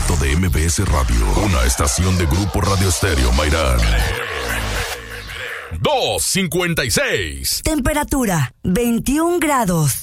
directo de MBS Radio, una estación de Grupo Radio Estéreo Mairán. 2:56. Temperatura 21 grados.